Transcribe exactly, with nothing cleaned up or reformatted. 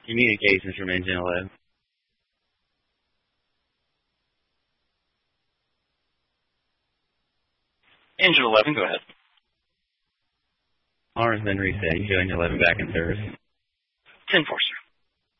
Communications from Engine eleven. Engine eleven, go ahead. Arm's been reset. You show Engine eleven back in service. ten four, sir.